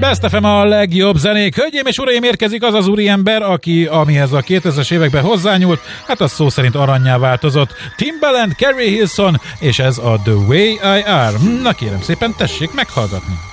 Best FM a legjobb zenék. Hölgyeim és uraim, érkezik az az úriember, amihez a 2000-es években hozzányúlt, hát az szó szerint arannyá változott. Timbaland, Carrie Hilson, és ez a The Way I Are. Na kérem szépen, tessék meghallgatni.